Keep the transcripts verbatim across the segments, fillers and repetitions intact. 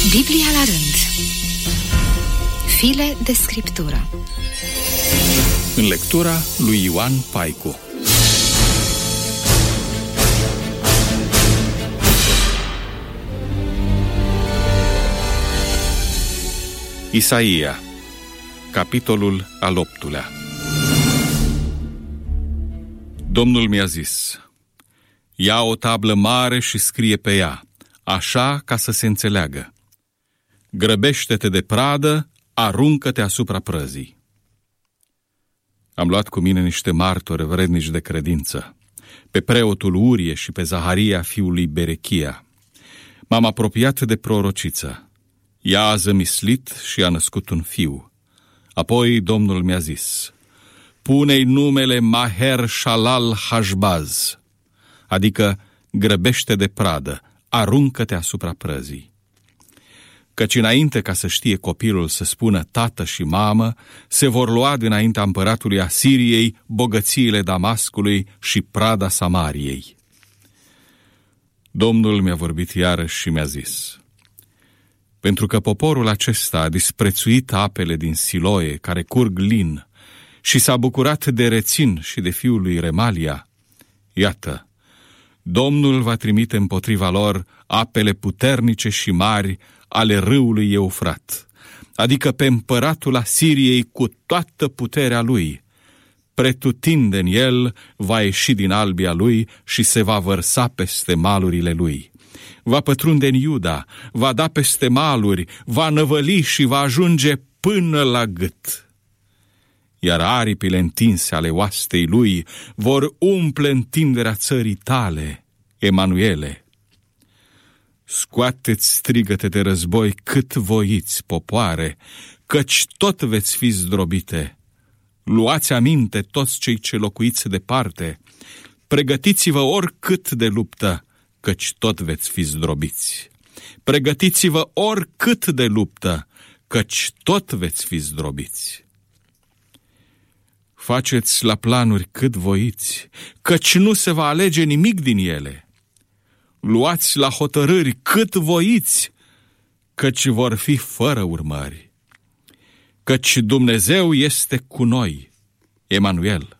Biblia la rând. File de scriptură. În lectura lui Ioan Paicu. Isaia, capitolul al optulea. Domnul mi-a zis: ia o tablă mare și scrie pe ea, așa ca să se înțeleagă: grăbește-te de pradă, aruncă-te asupra prăzii. Am luat cu mine niște martori vrednici de credință, pe preotul Urie și pe Zaharia fiul lui Berechia. M-am apropiat de prorociță. Ea a zămislit și a născut un fiu. Apoi Domnul mi-a zis: pune-i numele Maher Shalal Hashbaz, adică grăbește de pradă, aruncă-te asupra prăzii. Căci înainte ca să știe copilul să spună tată și mamă, se vor lua dinaintea împăratului Asiriei bogățiile Damascului și prada Samariei. Domnul mi-a vorbit iarăși și mi-a zis: pentru că poporul acesta a disprețuit apele din Siloe care curg lin și s-a bucurat de Rețin și de fiul lui Remalia, iată, Domnul va trimite împotriva lor apele puternice și mari ale râului Eufrat, adică pe împăratul Asiriei cu toată puterea lui. Pretutindeni el va ieși din albia lui și se va vărsa peste malurile lui. Va pătrunde în Iuda, va da peste maluri, va năvăli și va ajunge până la gât. Iar aripile întinse ale oastei lui vor umple întinderea țării tale, Emanuele. Scoateți strigăte de război cât voiți, popoare, căci tot veți fi zdrobite. Luați aminte toți cei ce locuiți departe, pregătiți-vă oricât de luptă, căci tot veți fi zdrobiți. Pregătiți-vă oricât de luptă, căci tot veți fi zdrobiți. Faceți la planuri cât voiți, căci nu se va alege nimic din ele. Luați la hotărâri cât voiți, căci vor fi fără urmări. Căci Dumnezeu este cu noi, Emanuel.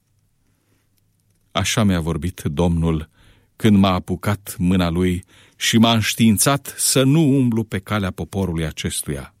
Așa mi-a vorbit Domnul când m-a apucat mâna lui și m-a înștiințat să nu umblu pe calea poporului acestuia.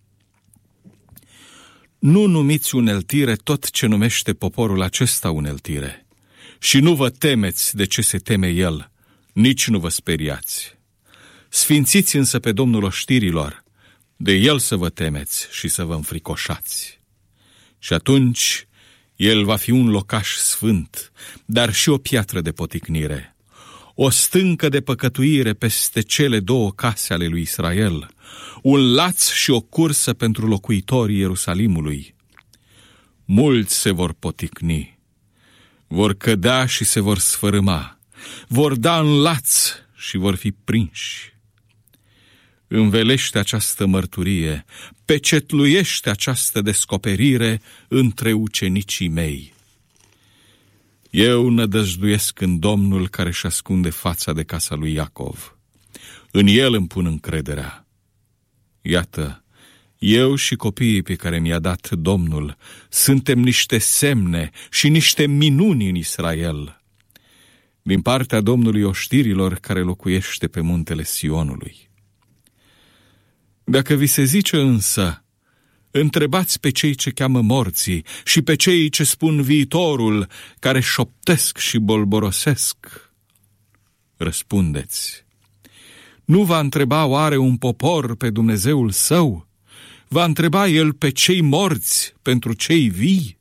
Nu numiți uneltire tot ce numește poporul acesta uneltire, și nu vă temeți de ce se teme el, nici nu vă speriați. Sfințiți însă pe Domnul oștirilor, de el să vă temeți și să vă înfricoșați. Și atunci el va fi un locaș sfânt, dar și o piatră de poticnire, o stâncă de păcătuire peste cele două case ale lui Israel, un laț și o cursă pentru locuitorii Ierusalimului. Mulți se vor poticni, vor cădea și se vor sfărâma, vor da în laț și vor fi prinși. Învelește această mărturie, pecetluiește această descoperire între ucenicii mei. Eu nădăjduiesc în Domnul care își ascunde fața de casa lui Iacov. În el îmi pun încrederea. Iată, eu și copiii pe care mi-a dat Domnul suntem niște semne și niște minuni în Israel, din partea Domnului oștirilor care locuiește pe muntele Sionului. Dacă vi se zice însă: întrebați pe cei ce cheamă morții și pe cei ce spun viitorul, care șoptesc și bolborosesc, răspundeți: nu va întreba oare un popor pe Dumnezeul său? Va întreba el pe cei morți pentru cei vii?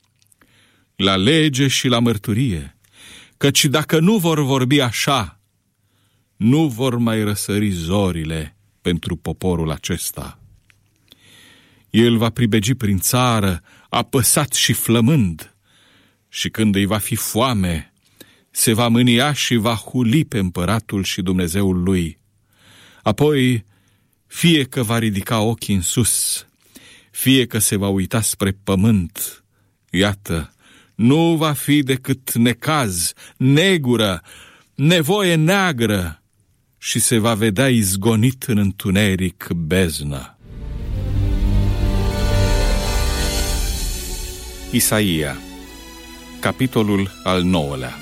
La lege și la mărturie, căci dacă nu vor vorbi așa, nu vor mai răsări zorile pentru poporul acesta. El va pribegi prin țară, apăsat și flămând, și când îi va fi foame, se va mânia și va huli pe împăratul și Dumnezeul lui. Apoi, fie că va ridica ochii în sus, fie că se va uita spre pământ, iată, nu va fi decât necaz, negură, nevoie neagră și se va vedea izgonit în întuneric beznă. Isaia, capitolul al nouălea.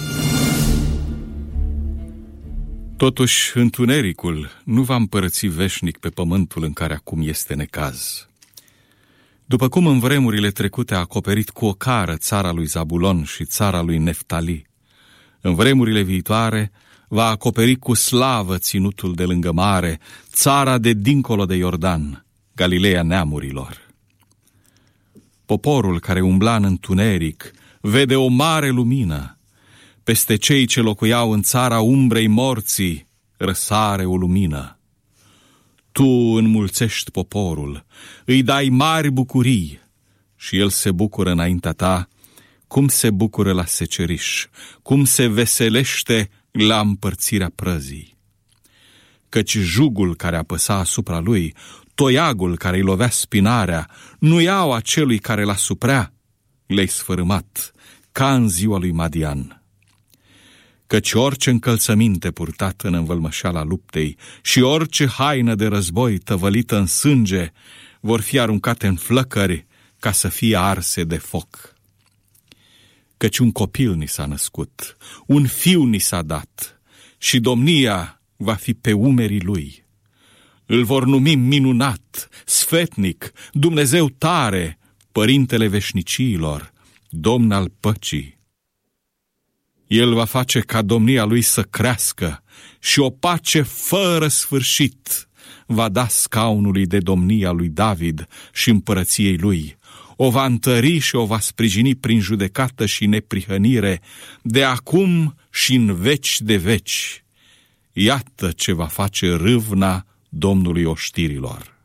Totuși, întunericul nu va împărăți veșnic pe pământul în care acum este necaz. După cum în vremurile trecute a acoperit cu o cară țara lui Zabulon și țara lui Neftali, în vremurile viitoare va acoperi cu slavă ținutul de lângă mare, țara de dincolo de Iordan, Galileea neamurilor. Poporul care umbla în întuneric vede o mare lumină. Peste cei ce locuiau în țara umbrei morții răsare o lumină. Tu înmulțești poporul, îi dai mari bucurii și el se bucură înaintea ta, cum se bucură la seceriș, cum se veselește la împărțirea prăzii. Căci jugul care apăsa asupra lui, toiagul care îi lovea spinarea, nu iau acelui care l-a suprea, le-ai sfărâmat, ca în ziua lui Madian. Căci orice încălțăminte purtată în învălmășeala luptei și orice haină de război tăvălită în sânge vor fi aruncate în flăcări ca să fie arse de foc. Căci un copil ni s-a născut, un fiu ni s-a dat și domnia va fi pe umerii lui. Îl vor numi minunat, sfetnic, Dumnezeu tare, Părintele veșniciilor, Domn al păcii. El va face ca domnia lui să crească și o pace fără sfârșit va da scaunului de domnia lui David și împărăției lui. O va întări și o va sprijini prin judecată și neprihănire, de acum și în veci de veci. Iată ce va face râvna Domnului oștirilor.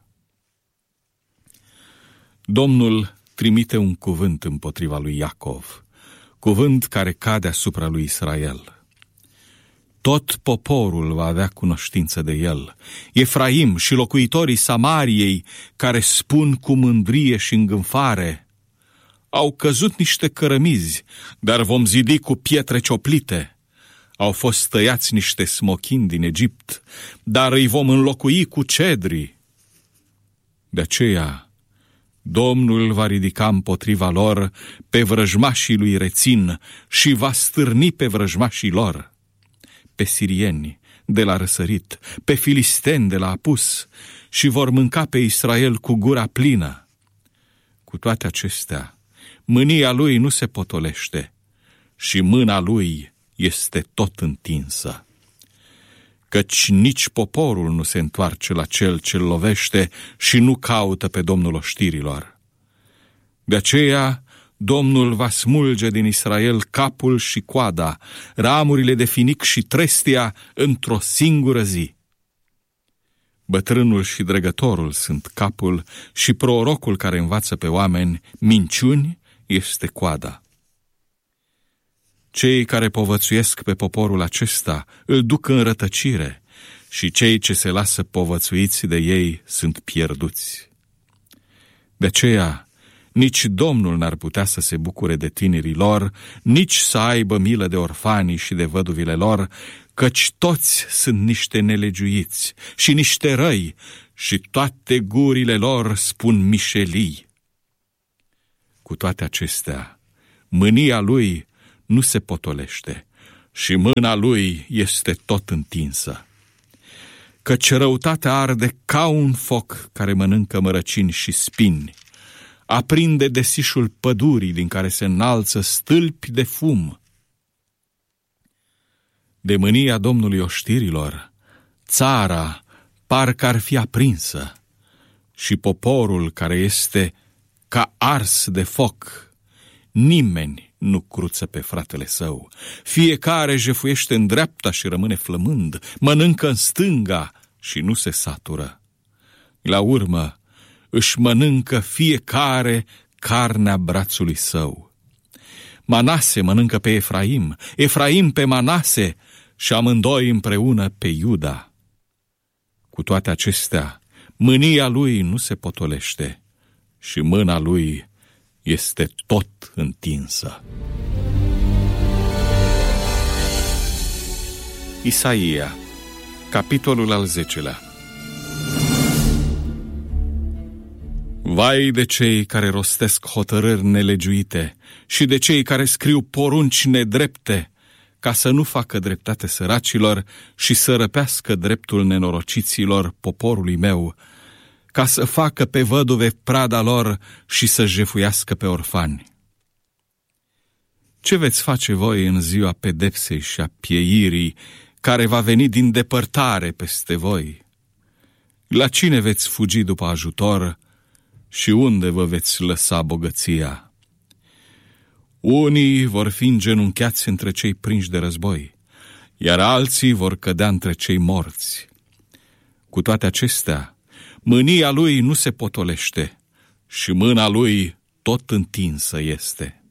Domnul trimite un cuvânt împotriva lui Iacov, cuvânt care cade asupra lui Israel. Tot poporul va avea cunoștință de el, Efraim și locuitorii Samariei, care spun cu mândrie și îngânfare: au căzut niște cărămizi, dar vom zidi cu pietre cioplite. Au fost tăiați niște smochini din Egipt, dar îi vom înlocui cu cedri. De aceea Domnul va ridica împotriva lor pe vrăjmașii lui Rețin și va stârni pe vrăjmașii lor, pe sirieni de la răsărit, pe filisteni de la apus, și vor mânca pe Israel cu gura plină. Cu toate acestea, mânia lui nu se potolește și mâna lui este tot întinsă. Căci nici poporul nu se întoarce la cel ce-l lovește și nu caută pe Domnul oștirilor. De aceea, Domnul va smulge din Israel capul și coada, ramurile de finic și trestia într-o singură zi. Bătrânul și dregătorul sunt capul și prorocul care învață pe oameni minciuni este coada. Cei care povățuiesc pe poporul acesta îl duc în rătăcire și cei ce se lasă povățuiți de ei sunt pierduți. De aceea, nici Domnul n-ar putea să se bucure de tinerii lor, nici să aibă milă de orfanii și de văduvile lor, căci toți sunt niște nelegiuiți și niște răi și toate gurile lor spun mișelii. Cu toate acestea, mânia lui nu se potolește și mâna lui este tot întinsă. Căci răutatea arde ca un foc care mănâncă mărăcini și spini, aprinde desișul pădurii din care se înalță stâlpi de fum. De mânia Domnului oștirilor, țara parcă ar fi aprinsă și poporul care este ca ars de foc. Nimeni nu cruță pe fratele său, fiecare jefuiește în dreapta și rămâne flămând, mănâncă în stânga și nu se satură. La urmă își mănâncă fiecare carnea brațului său. Manase mănâncă pe Efraim, Efraim pe Manase și amândoi împreună pe Iuda. Cu toate acestea, mânia lui nu se potolește și mâna lui este tot întinsă. Isaia, Capitolul al zecelea. Vai de cei care rostesc hotărâri nelegiuite și de cei care scriu porunci nedrepte, ca să nu facă dreptate săracilor și să răpească dreptul nenorociților poporului meu, ca să facă pe văduve prada lor și să jefuiască pe orfani. Ce veți face voi în ziua pedepsei și a pieirii, care va veni din depărtare peste voi? La cine veți fugi după ajutor și unde vă veți lăsa bogăția? Unii vor fi îngenunchiați între cei prinși de război, iar alții vor cădea între cei morți. Cu toate acestea, mânia lui nu se potolește și mâna lui tot întinsă este.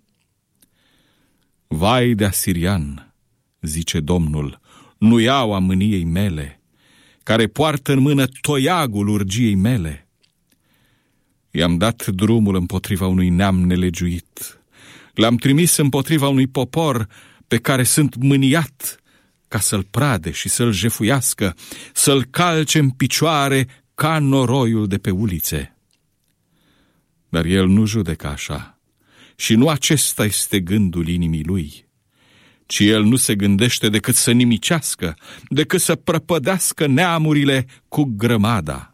Vai de asirian, zice Domnul, nuiaua mâniei mele, care poartă în mână toiagul urgiei mele. I-am dat drumul împotriva unui neam nelegiuit, l-am trimis împotriva unui popor pe care sunt mâniat, ca să-l prade și să-l jefuiască, să-l calce în picioare ca noroiul de pe ulițe. Dar el nu judecă așa, și nu acesta este gândul inimii lui, ci el nu se gândește decât să nimicească, decât să prăpădească neamurile cu grămada.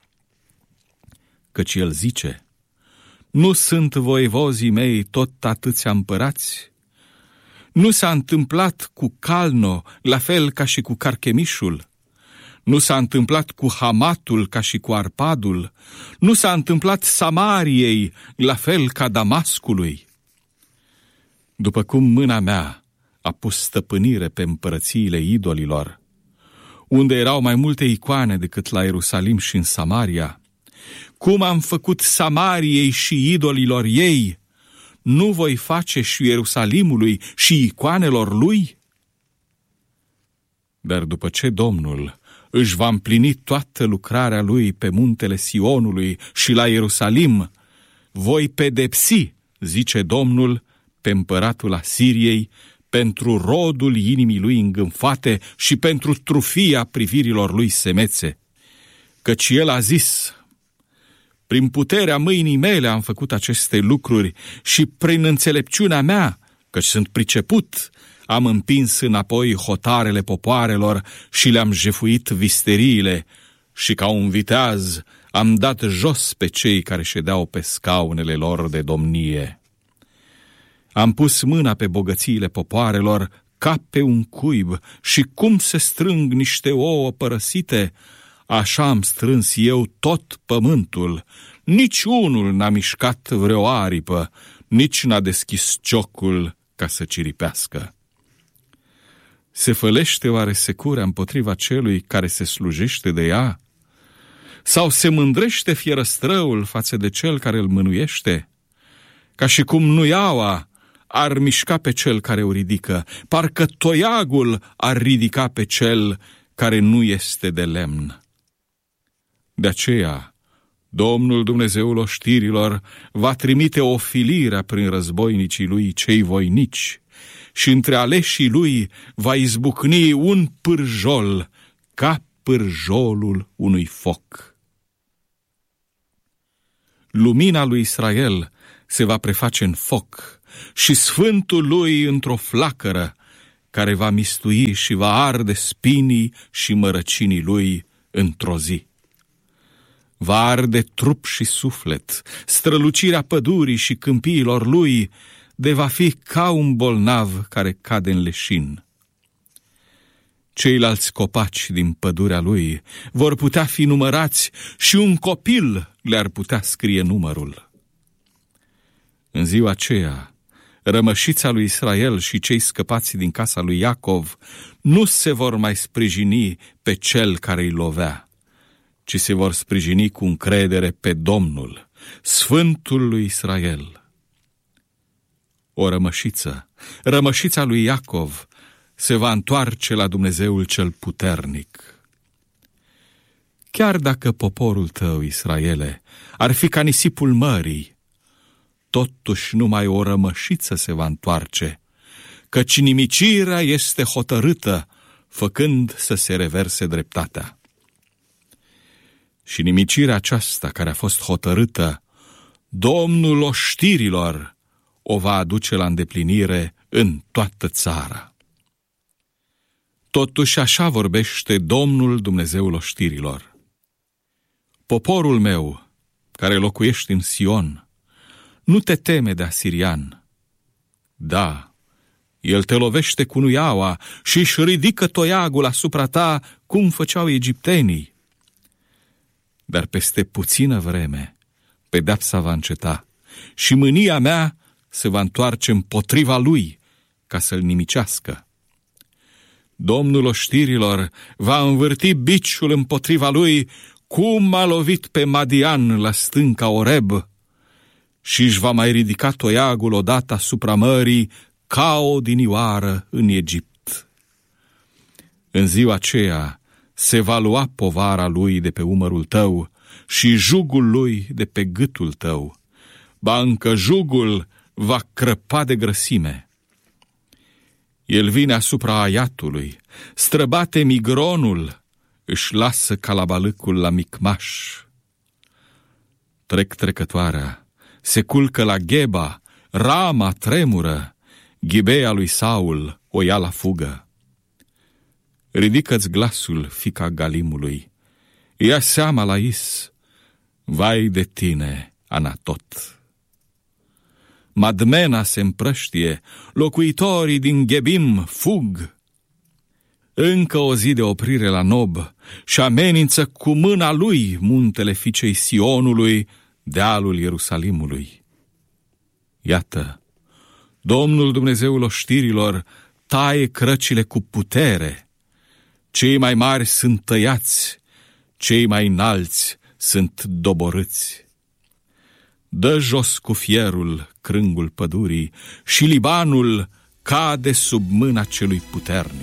Căci el zice: nu sunt voievozii mei tot atâția împărați? Nu s-a întâmplat cu Calno, la fel ca și cu Carchemișul? Nu s-a întâmplat cu Hamatul ca și cu Arpadul? Nu s-a întâmplat Samariei, la fel ca Damascului? După cum mâna mea a pus stăpânire pe împărățiile idolilor, unde erau mai multe icoane decât la Ierusalim și în Samaria, cum am făcut Samariei și idolilor ei, nu voi face și Ierusalimului și icoanelor lui? Dar după ce Domnul își va împlini toată lucrarea lui pe muntele Sionului și la Ierusalim, voi pedepsi, zice Domnul, pe împăratul Asiriei, pentru rodul inimii lui îngânfate și pentru trufia privirilor lui semețe. Căci el a zis: prin puterea mâinii mele am făcut aceste lucruri și prin înțelepciunea mea, căci sunt priceput, am împins înapoi hotarele popoarelor și le-am jefuit visteriile și ca un viteaz am dat jos pe cei care ședeau pe scaunele lor de domnie. Am pus mâna pe bogățiile popoarelor ca pe un cuib și cum se strâng niște ouă părăsite, așa am strâns eu tot pământul. Nici unul n-a mișcat vreo aripă, nici n-a deschis ciocul ca să ciripească. Se fălește oare securea împotriva celui care se slujește de ea? Sau se mândrește fierăstrăul față de cel care îl mânuiește? Ca și cum nuiaua ar mișca pe cel care o ridică, parcă toiagul ar ridica pe cel care nu este de lemn. De aceea, Domnul Dumnezeul oștirilor va trimite o filire prin războinicii lui cei voinici și între aleșii lui va izbucni un pârjol ca pârjolul unui foc. Lumina lui Israel se va preface în foc și sfântul lui într-o flacără, care va mistui și va arde spinii și mărăcinii lui într-o zi. Va arde trup și suflet, strălucirea pădurii și câmpiilor lui de va fi ca un bolnav care cade în leșin. Ceilalți copaci din pădurea lui vor putea fi numărați și un copil le-ar putea scrie numărul. În ziua aceea, rămășița lui Israel și cei scăpați din casa lui Iacov nu se vor mai sprijini pe cel care îi lovea, ci se vor sprijini cu încredere pe Domnul, Sfântul lui Israel. O rămășiță, rămășița lui Iacov, se va întoarce la Dumnezeul cel puternic. Chiar dacă poporul tău, Israele, ar fi ca nisipul mării, totuși numai o rămășiță se va întoarce, căci nimicirea este hotărâtă făcând să se reverse dreptatea. Și nimicirea aceasta care a fost hotărâtă, Domnul oștirilor o va aduce la îndeplinire în toată țara. Totuși așa vorbește Domnul Dumnezeul oștirilor: poporul meu, care locuiești în Sion, nu te teme de asirian. Da, el te lovește cu nuiaua și își ridică toiagul asupra ta, cum făceau egiptenii. Dar peste puțină vreme pedeapsa va înceta și mânia mea se va întoarce împotriva lui ca să-l nimicească. Domnul oștirilor va învârti biciul împotriva lui, cum a lovit pe Madian la stânca Oreb, și își va mai ridica toiagul odată asupra mării ca o dinioară în Egipt. În ziua aceea se va lua povara lui de pe umărul tău și jugul lui de pe gâtul tău, ba încă jugul va crăpa de grăsime. El vine asupra Aiatului, străbate Migronul, își lasă calabalâcul la Micmaș. Trec trecătoarea, se culcă la Gheba, Rama tremură, Ghibea lui Saul o ia la fugă. Ridică-ți glasul, fica Galimului, ia seama la Is, vai de tine, Anatot. Madmena se împrăștie, locuitorii din Ghebim fug. Încă o zi de oprire la Nob și amenință cu mâna lui muntele fiicei Sionului, dealul Ierusalimului. Iată, Domnul Dumnezeul oștirilor taie crăcile cu putere. Cei mai mari sunt tăiați, cei mai înalți sunt doborâți. Dă jos cu fierul crângul pădurii și Libanul cade sub mâna celui puternic.